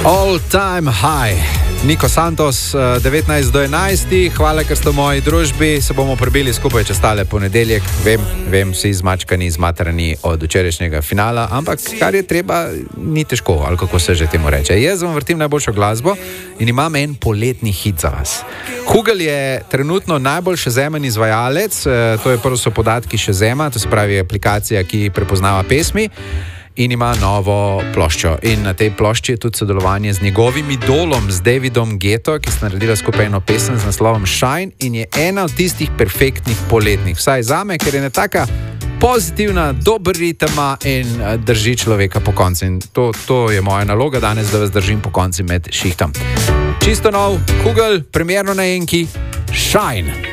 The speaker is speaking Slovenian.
All time high. Niko Santos, 19 do 11. Hvala, ker ste v moji družbi. Se bomo prebili skupaj čez tale ponedeljek. Vem, vsi zmačkani, zmatrani od včerajšnjega finala, ampak kar je treba, ni težko, ali kako se že temu reče. Jaz vam vrtim najboljšo glasbo in imam en poletni hit za vas. Hugel je trenutno najbolj Shazamen izvajalec, to je prvo so podatki Shazama, to se pravi aplikacija, ki prepoznava pesmi. In ima novo ploščo. In na tej plošči je tudi sodelovanje z njegovim idolom, z Davidom Guetto, ki sta naredila skupaj eno pesem z naslovom Shine in je ena od tistih perfektnih poletnih. Vsaj zame, ker je ne taka pozitivna, dober ritma in drži človeka po konci. In to je moja naloga danes, da vas držim po konci med šihtom. Čisto nov Hugel, premierno na enki, Shine.